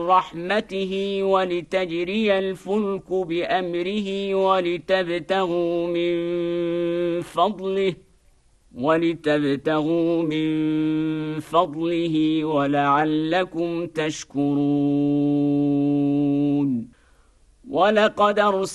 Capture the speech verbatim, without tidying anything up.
رحمته ولتجري الفلك بأمره ولتبتغوا من فضله ولتبتغوا من فضله ولعلكم تشكرون ولقد